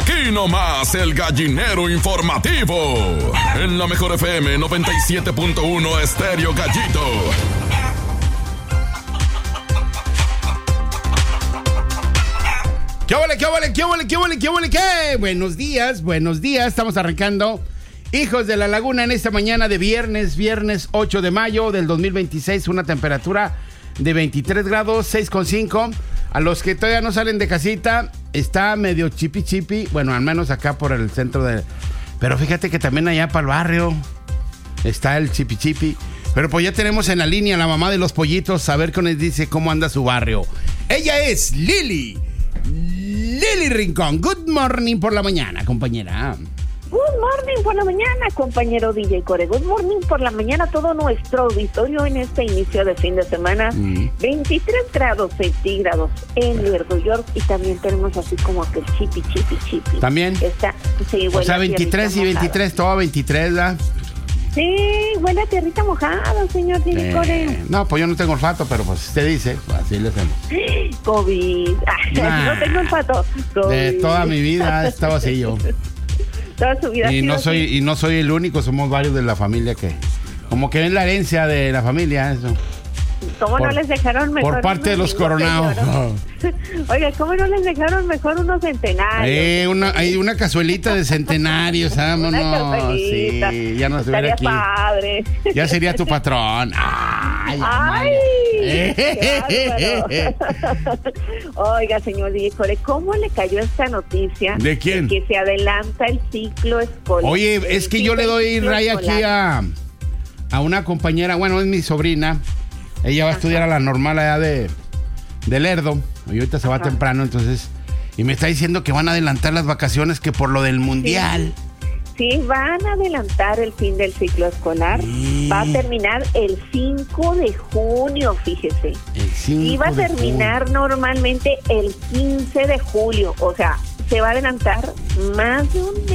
Aquí nomás el Gallinero Informativo. En la Mejor FM 97.1 Estéreo Gallito. ¿Qué ole, qué ole, qué ole, qué ole, qué ole, qué? Buenos días. Estamos arrancando Hijos de la Laguna en esta mañana de viernes 8 de mayo del 2026. Una temperatura de 23 grados, 6,5. A los que todavía no salen de casita, está medio chipi. Bueno, al menos acá por el centro de... Pero fíjate que también allá para el barrio está el chipi. Pero pues ya tenemos en la línea a la mamá de los pollitos, a ver qué nos dice cómo anda su barrio. Ella es Lili Rincón. Good morning por la mañana, compañera. Good morning por la mañana, compañero DJ Core. Good morning por la mañana, todo nuestro auditorio en este inicio de fin de semana. 23 grados centígrados en Nueva York, y también tenemos así como que el chipi. ¿También? Sí, o sea, 23 y 23, todo 23, ¿verdad? Sí, huele a tierrita mojada, señor DJ Core. No, pues yo no tengo olfato, pero pues usted dice, pues así le hacemos. COVID. No tengo olfato. COVID. De toda mi vida he estado así yo. Toda su vida. Y no soy el único, somos varios de la familia que... Como que es la herencia de la familia, eso. ¿Cómo no les dejaron mejor? Por parte de los coronados. Oiga, ¿cómo no les dejaron mejor unos centenarios? Hay una cazuelita de centenarios, vámonos. Sí, ya no estuviera aquí. Padre. Ya sería tu patrón. ¡Ay! ¡Qué bárbaro! Oiga, señor Dícore, ¿cómo le cayó esta noticia? ¿De quién? Que se adelanta el ciclo escolar. Oye, es que yo le doy raya aquí a una compañera, bueno, es mi sobrina. Ella va a estudiar a la normal allá de Lerdo. Y ahorita se va temprano, entonces... Y me está diciendo que van a adelantar las vacaciones que por lo del mundial. Sí, van a adelantar el fin del ciclo escolar. Va a terminar el 5 de junio, fíjese. Iba a terminar normalmente el 15 de julio. O sea, se va a adelantar más de un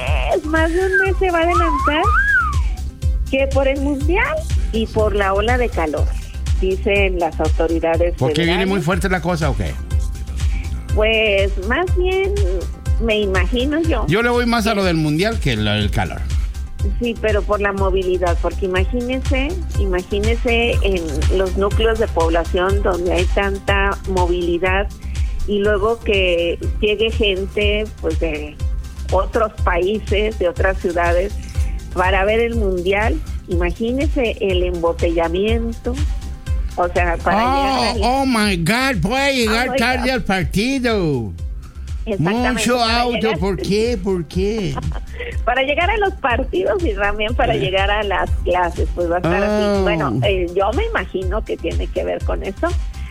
mes se va a adelantar, que por el mundial y por la ola de calor, dicen las autoridades. ¿Por qué viene muy fuerte la cosa o qué? Pues más bien me imagino yo. Yo le voy más a lo del mundial que el calor. Sí, pero por la movilidad, porque imagínese en los núcleos de población donde hay tanta movilidad, y luego que llegue gente pues de otros países, de otras ciudades, para ver el mundial. Imagínese el embotellamiento. O sea, para llegar oh my God, puede llegar tarde al partido. Mucho auto, ¿por qué? Para llegar a los partidos y también para llegar a las clases, pues va a estar así. Bueno, yo me imagino que tiene que ver con eso.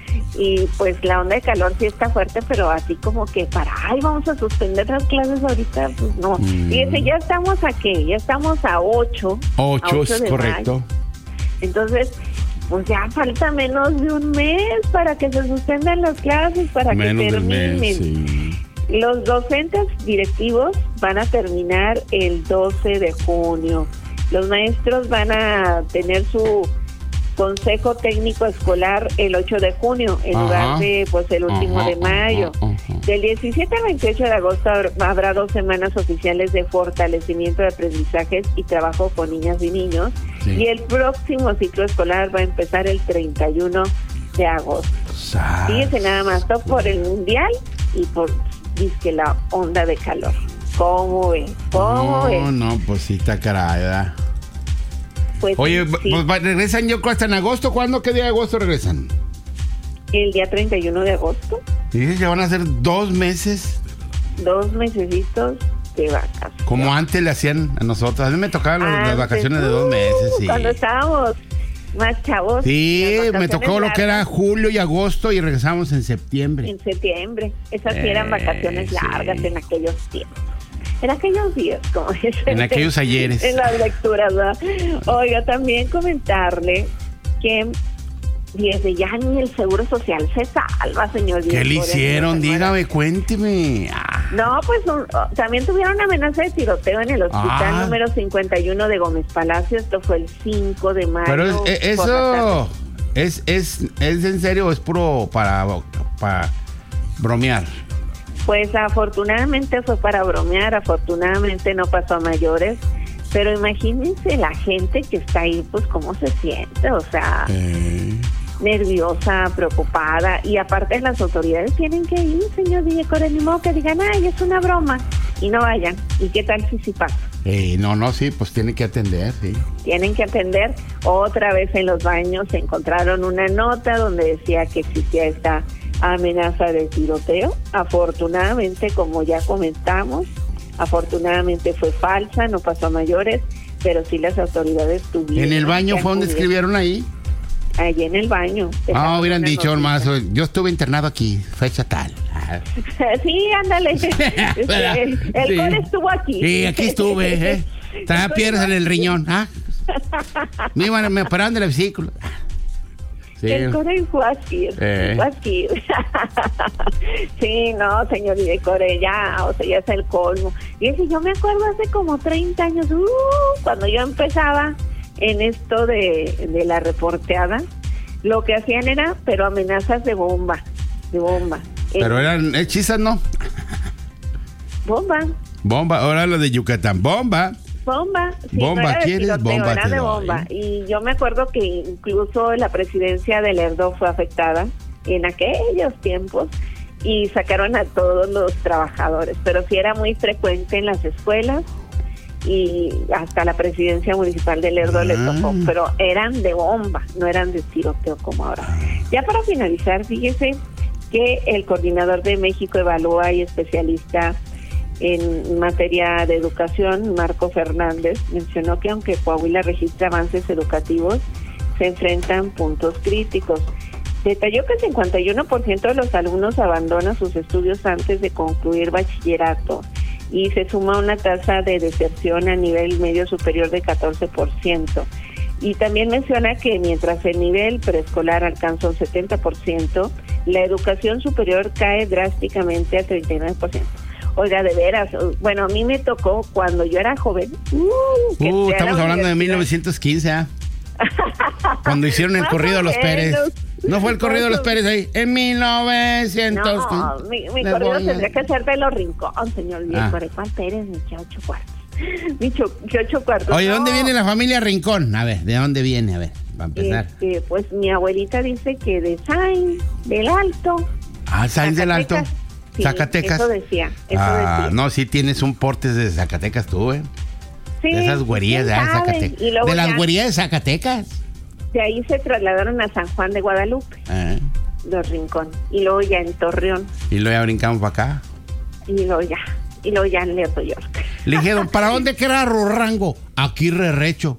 Y pues la onda de calor sí está fuerte, pero así como que vamos a suspender las clases ahorita, pues no. Fíjense, ya estamos a ¿qué? Ya estamos a 8. 8 es correcto. Mayo. Entonces, pues ya falta menos de un mes para que se suspendan las clases, para que terminen. Mes, sí. Los docentes directivos van a terminar el 12 de junio. Los maestros van a tener su consejo técnico escolar el 8 de junio, en lugar de pues el último de mayo. Del 17 al 28 de agosto habrá 2 semanas oficiales de fortalecimiento de aprendizajes y trabajo con niñas y niños. Sí. Y el próximo ciclo escolar va a empezar el 31 de agosto. Fíjense nada más, todo por el mundial y por la onda de calor. ¿Cómo ven? No, pues sí está caray, ¿verdad? Pues, oye, sí. Pues regresan yo hasta en agosto. ¿Cuándo? ¿Qué día de agosto regresan? El día 31 de agosto. Dices que van a ser 2 meses. 2 mesecitos de vacaciones. Como antes le hacían a nosotros. A mí me tocaban las vacaciones de 2 meses. Sí. Cuando estábamos más chavos. Sí, me tocó lo que era julio y agosto y regresamos en septiembre. En septiembre. Esas sí eran vacaciones largas en aquellos tiempos. En aquellos días, como dicen. En aquellos ayeres. En las lecturas, ¿verdad? Oiga, también comentarle que desde ya ni el Seguro Social se salva, señor. ¿Qué le hicieron? Dígame, cuénteme. No, pues también tuvieron amenaza de tiroteo en el hospital número 51 de Gómez Palacio. Esto fue el 5 de mayo. Pero eso es en serio, es puro para bromear. Pues afortunadamente fue para bromear, afortunadamente no pasó a mayores, pero imagínense la gente que está ahí, pues cómo se siente, o sea, nerviosa, preocupada, y aparte las autoridades tienen que ir, señor Villecore, ni modo que digan, ay, es una broma, y no vayan. ¿Y qué tal si pasa? Sí, pues tienen que atender, sí. Tienen que atender. Otra vez en los baños se encontraron una nota donde decía que existía esta amenaza de tiroteo. Afortunadamente, como ya comentamos, afortunadamente fue falsa, no pasó a mayores, pero sí las autoridades tuvieron. ¿En el baño fue donde escribieron ahí? Allí en el baño. Hubieran dicho más, yo estuve internado aquí, fecha tal. Sí, ándale. El Core estuvo aquí. Sí, aquí estuve, Traía piedras en el riñón. Me operaron de la vesícula. Sí. El Core fue aquí. Sí, no, señor Core, ya, o sea, ya es el colmo. Y ese, yo me acuerdo hace como 30 años, cuando yo empezaba en esto de la reporteada, lo que hacían era, pero amenazas de bomba. Pero eran hechizas, ¿no? Bomba, ahora lo de Yucatán, bomba. Sí, bomba, no era de ¿quieres? tiroteo, Bomba, era de bomba. Y yo me acuerdo que incluso la presidencia de Lerdo fue afectada en aquellos tiempos y sacaron a todos los trabajadores, pero sí era muy frecuente en las escuelas y hasta la presidencia municipal de Lerdo le tocó, pero eran de bomba, no eran de tiroteo como ahora. Ya para finalizar, fíjese que el coordinador de México Evalúa y especialista en materia de educación, Marco Fernández, mencionó que aunque Coahuila registra avances educativos, se enfrentan puntos críticos. Detalló que el 51% de los alumnos abandonan sus estudios antes de concluir bachillerato y se suma una tasa de deserción a nivel medio superior de 14%. Y también menciona que mientras el nivel preescolar alcanza un 70%, la educación superior cae drásticamente al 39%. Oiga, de veras, bueno, a mí me tocó cuando yo era joven. Estamos hablando de 1915, cuando hicieron el corrido de los Pérez. ¿No fue el corrido de los Pérez ahí? En 1915. No, mi corrido tendría que ser de los Rincón, señor Villecore. ¿Cuál Pérez? Mi Chocho Cuartos. Chocho Cuartos. Oye, ¿dónde viene la familia Rincón? A ver, ¿de dónde viene? A ver, para empezar. Pues mi abuelita dice que de Sainz, del Alto. Sainz del Alto. Sí, Zacatecas. Eso decía. No, sí tienes un porte de Zacatecas tú, Sí. De esas güerías de Zacatecas. De las güerías de Zacatecas. De ahí se trasladaron a San Juan de Guadalupe. Los Rincón. Y luego ya en Torreón. Y luego ya brincamos para acá. Y luego ya en Lerdo York. Le dijeron, ¿para dónde queda Rorango? Aquí Rerecho.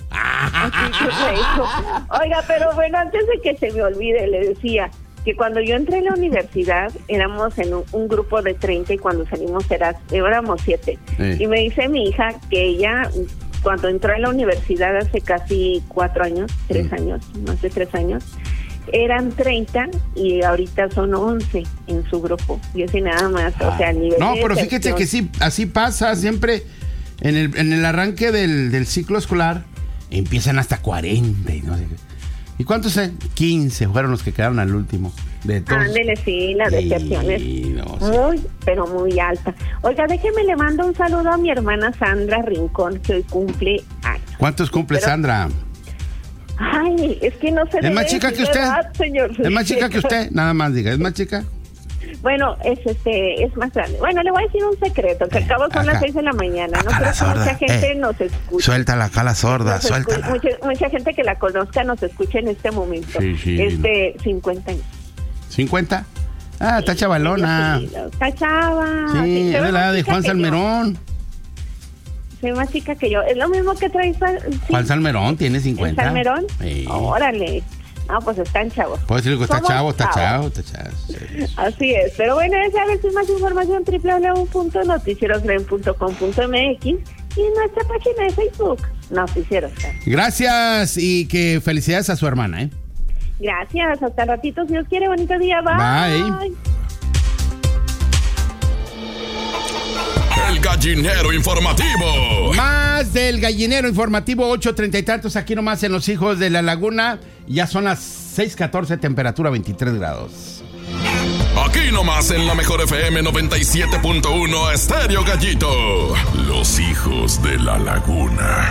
Oiga, pero bueno, antes de que se me olvide, le decía que cuando yo entré en la universidad éramos en un grupo de 30 y cuando salimos éramos 7. Sí. Y me dice mi hija que ella, cuando entró en la universidad hace casi 4 años, 3 años, más de 3 años, eran 30 y ahorita son 11 en su grupo. Y así nada más, o sea, a nivel no, pero fíjate que sí, así pasa siempre en el arranque del ciclo escolar, empiezan hasta 40 y no sé qué. ¿Y cuántos? 15 fueron los que quedaron al último. De todos. Ándele, sí, la deserción es pero muy alta. Oiga, déjeme le mando un saludo a mi hermana Sandra Rincón, que hoy cumple años. ¿Cuántos cumple Sandra? Ay, es que no sé. ¿Es más chica que usted? Edad, señor. ¿Es más chica que usted? Nada más diga, ¿es más chica? Bueno, es más grande. Bueno, le voy a decir un secreto, que al cabo son las 6 de la mañana. No creo que mucha gente nos escuche. Suéltala acá la sorda, suéltala. Mucha gente que la conozca nos escuche en este momento. Sí. 50 años. ¿50? Está chavalona. Está chava. Sí, es de la edad de Juan Salmerón. Soy más chica que yo. Es lo mismo que trae Juan Salmerón, tiene 50. ¿Salmerón? Sí. Órale. No, pues están chavos. Puedo decir que está chavo. Sí. Así es. Pero bueno, ya ves más información www.noticierosgren.com.mx y en nuestra página de Facebook, Noticieros. Gracias y que felicidades a su hermana, Gracias. Hasta ratito, si Dios quiere. Bonito día. Bye. El Gallinero Informativo. Más del Gallinero Informativo, 8:30 y tantos, aquí nomás en Los Hijos de la Laguna. Ya son las 6:14, temperatura 23 grados. Aquí Aquí nomás en la mejor FM 97.1 Estéreo Gallito. Los hijos de la laguna.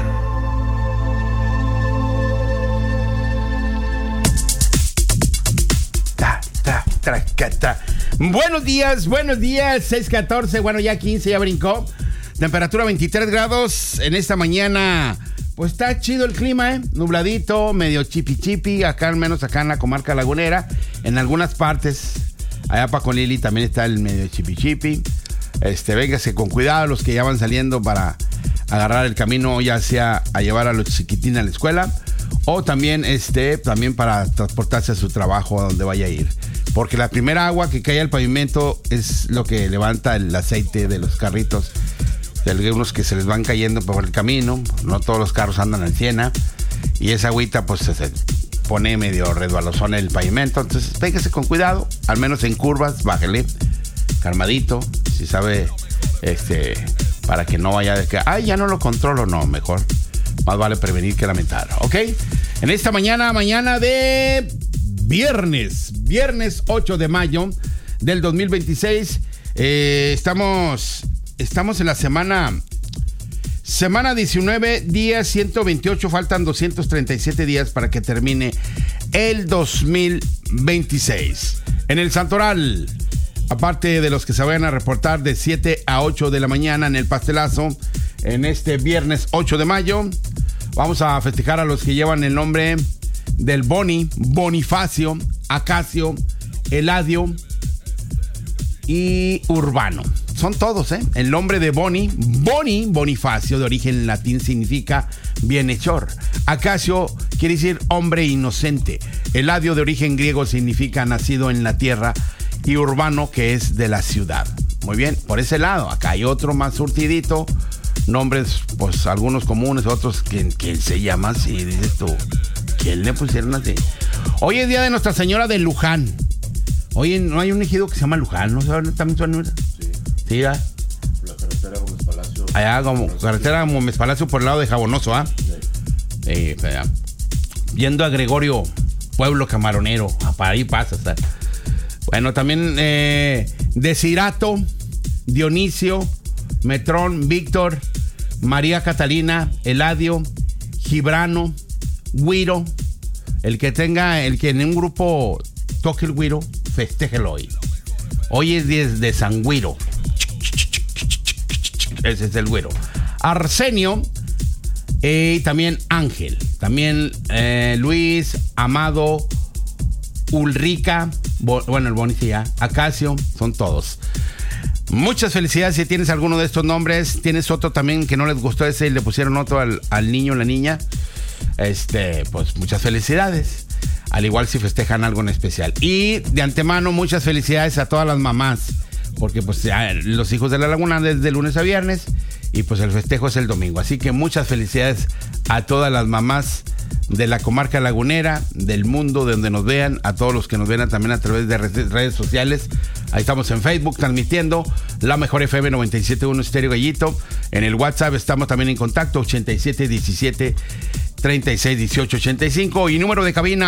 Buenos días, 6:14, bueno, ya 15, ya brincó. Temperatura 23 grados en esta mañana. Pues está chido el clima, nubladito, medio chipi, acá al menos acá en la comarca lagunera. En algunas partes, allá para Conlili también está el medio chipi. Véngase con cuidado los que ya van saliendo para agarrar el camino, ya sea a llevar a los chiquitines a la escuela o también, también para transportarse a su trabajo, a donde vaya a ir. Porque la primera agua que cae al pavimento es lo que levanta el aceite de los carritos, de algunos que se les van cayendo por el camino. No todos los carros andan al 100, y esa agüita pues se pone medio resbalosón en el pavimento. Entonces véngase con cuidado, al menos en curvas, bájele calmadito, si sabe, para que no vaya de que, ya no lo controlo. No, mejor, más vale prevenir que lamentar, ¿ok? En esta mañana de viernes 8 de mayo del 2026, estamos en la semana 19, días 128, faltan 237 días para que termine el 2026. En el Santoral, aparte de los que se vayan a reportar de 7 a 8 de la mañana en el pastelazo, en este viernes 8 de mayo, vamos a festejar a los que llevan el nombre del Boni, Bonifacio, Acacio, Eladio y Urbano. Son todos, El nombre de Bonifacio, de origen latín, significa bienhechor. Acacio quiere decir hombre inocente. Eladio, de origen griego, significa nacido en la tierra. Y Urbano, que es de la ciudad. Muy bien, por ese lado. Acá hay otro más surtidito. Nombres, pues algunos comunes, otros ¿quién se llama así? Dices tú, ¿quién le pusieron así? Hoy es día de Nuestra Señora de Luján. Oye, ¿no hay un ejido que se llama Luján? ¿No sabes? ¿También suena? Sí, ¿verdad? La carretera Gómez Palacio. Allá, carretera Gómez Palacio por el lado de Jabonoso, Sí, yendo a Gregorio, pueblo camaronero. Para ahí pasa, ¿sabes? Bueno, también Desirato, Dionisio, Metrón, Víctor, María Catalina, Eladio, Gibrano, Güiro. El que en un grupo toque el güiro, festéjelo hoy. Hoy es 10 de San Güiro. Ese es el güiro. Arsenio y también Ángel. También Luis, Amado, Ulrica, el Boni ya, Acacio, son todos. Muchas felicidades si tienes alguno de estos nombres. Tienes otro también que no les gustó ese y le pusieron otro al niño o la niña. Pues muchas felicidades. Al igual si festejan algo en especial. Y de antemano, muchas felicidades a todas las mamás. Porque pues los hijos de la laguna desde lunes a viernes. Y pues el festejo es el domingo. Así que muchas felicidades a todas las mamás de la comarca lagunera, del mundo, de donde nos vean, a todos los que nos vean también a través de redes sociales. Ahí estamos en Facebook transmitiendo la mejor FM 97.1 Estéreo Gallito. En el WhatsApp estamos también en contacto 8717-361885 y número de cabina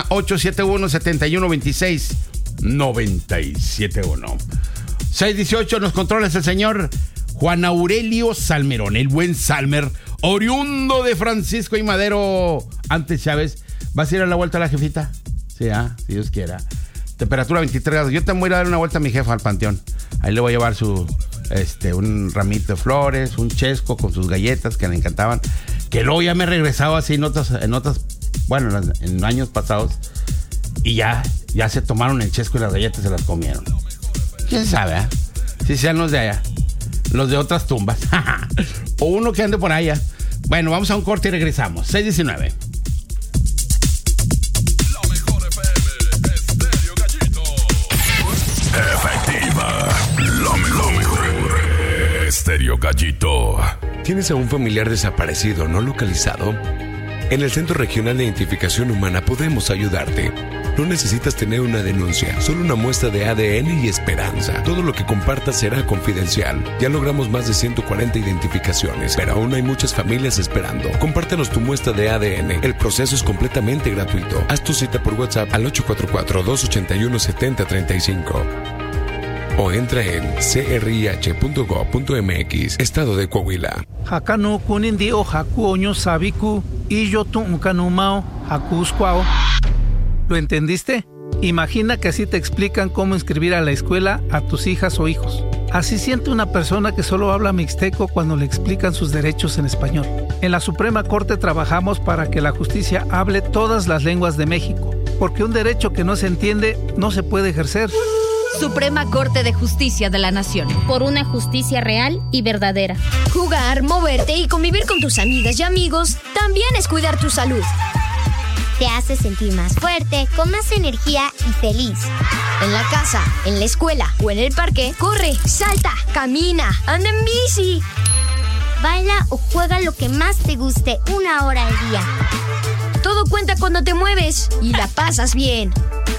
871-7126-971. 618 nos controla el señor Juan Aurelio Salmerón, el buen Salmer, oriundo de Francisco y Madero, antes Chávez. ¿Vas a ir a la vuelta a la jefita? Sí, si Dios quiera. Temperatura 23 grados. Yo te voy a ir a dar una vuelta a mi jefa al panteón. Ahí le voy a llevar un ramito de flores, un chesco con sus galletas que le encantaban. Que luego ya me he regresado así en años pasados. Y ya se tomaron el chesco y las galletas se las comieron. ¿Quién sabe, si sean los de allá? Los de otras tumbas. O uno que ande por allá. Bueno, vamos a un corte y regresamos. 6:19. La mejor FM, Estéreo Gallito. Efectiva. Lo mejor. Estéreo Gallito. ¿Tienes a un familiar desaparecido no localizado? En el Centro Regional de Identificación Humana podemos ayudarte. No necesitas tener una denuncia, solo una muestra de ADN y esperanza. Todo lo que compartas será confidencial. Ya logramos más de 140 identificaciones, pero aún hay muchas familias esperando. Compártenos tu muestra de ADN. El proceso es completamente gratuito. Haz tu cita por WhatsApp al 844-281-7035. o entra en crih.gov.mx, Estado de Coahuila. Hakano kunindi o haku oño sabiku y yo tu unkanumao hakuskwao. ¿Lo entendiste? Imagina que así te explican cómo inscribir a la escuela a tus hijas o hijos. Así siente una persona que solo habla mixteco cuando le explican sus derechos en español. En la Suprema Corte trabajamos para que la justicia hable todas las lenguas de México, porque un derecho que no se entiende no se puede ejercer. Suprema Corte de Justicia de la Nación. Por una justicia real y verdadera. Jugar, moverte y convivir con tus amigas y amigos también es cuidar tu salud. Te hace sentir más fuerte, con más energía y feliz. En la casa, en la escuela o en el parque, corre, salta, camina, anda en bici. Baila o juega lo que más te guste 1 hora al día. Todo cuenta cuando te mueves y la pasas bien.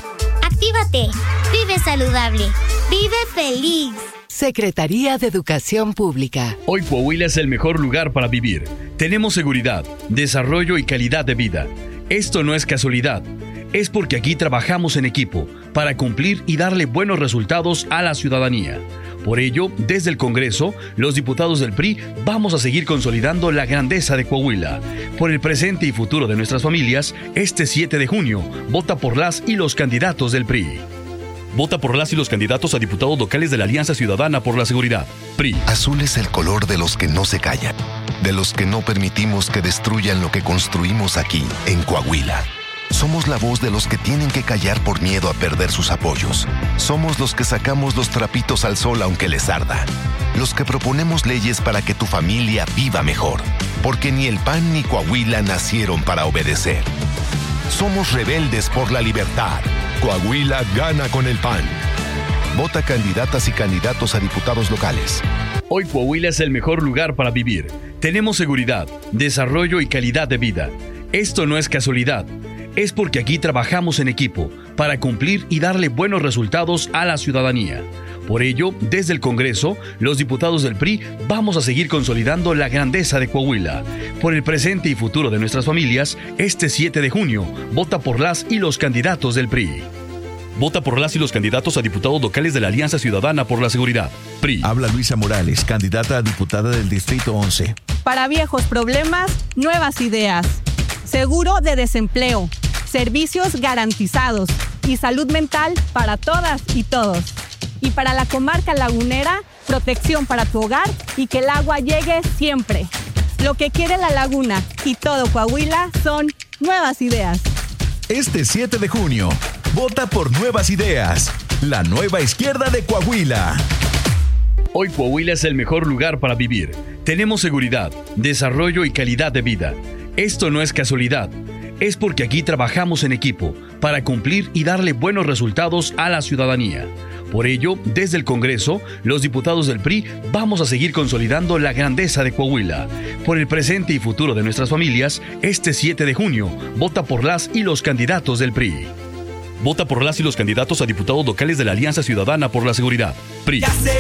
Actívate, vive saludable, vive feliz. Secretaría de Educación Pública. Hoy Coahuila es el mejor lugar para vivir. Tenemos seguridad, desarrollo y calidad de vida. Esto no es casualidad, es porque aquí trabajamos en equipo para cumplir y darle buenos resultados a la ciudadanía. Por ello, desde el Congreso, los diputados del PRI vamos a seguir consolidando la grandeza de Coahuila. Por el presente y futuro de nuestras familias, este 7 de junio, vota por las y los candidatos del PRI. Vota por las y los candidatos a diputados locales de la Alianza Ciudadana por la Seguridad, PRI. Azul es el color de los que no se callan, de los que no permitimos que destruyan lo que construimos aquí, en Coahuila. Somos la voz de los que tienen que callar por miedo a perder sus apoyos. Somos los que sacamos los trapitos al sol aunque les arda. Los que proponemos leyes para que tu familia viva mejor. Porque ni el PAN ni Coahuila nacieron para obedecer. Somos rebeldes por la libertad. Coahuila gana con el PAN. Vota candidatas y candidatos a diputados locales. Hoy Coahuila es el mejor lugar para vivir. Tenemos seguridad, desarrollo y calidad de vida. Esto no es casualidad, es porque aquí trabajamos en equipo para cumplir y darle buenos resultados a la ciudadanía. Por ello, desde el Congreso, los diputados del PRI vamos a seguir consolidando la grandeza de Coahuila. Por el presente y futuro de nuestras familias, este 7 de junio, vota por las y los candidatos del PRI. Vota por las y los candidatos a diputados locales de la Alianza Ciudadana por la Seguridad, PRI. Habla Luisa Morales, candidata a diputada del Distrito 11. Para viejos problemas, nuevas ideas. Seguro de desempleo, servicios garantizados y salud mental para todas y todos. Y para la comarca lagunera, protección para tu hogar y que el agua llegue siempre. Lo que quiere la laguna y todo Coahuila son nuevas ideas. Este 7 de junio, vota por Nuevas Ideas, la nueva izquierda de Coahuila. Hoy Coahuila es el mejor lugar para vivir. Tenemos seguridad, desarrollo y calidad de vida. Esto no es casualidad, es porque aquí trabajamos en equipo para cumplir y darle buenos resultados a la ciudadanía. Por ello, desde el Congreso, los diputados del PRI vamos a seguir consolidando la grandeza de Coahuila. Por el presente y futuro de nuestras familias, este 7 de junio, vota por las y los candidatos del PRI. Vota por las y los candidatos a diputados locales de la Alianza Ciudadana por la Seguridad, PRI.